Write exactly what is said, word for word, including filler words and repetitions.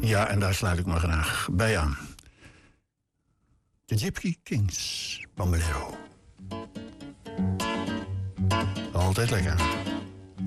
Ja, en daar sluit ik me graag bij aan. De Gypsy Kings, Bambolero. Altijd lekker.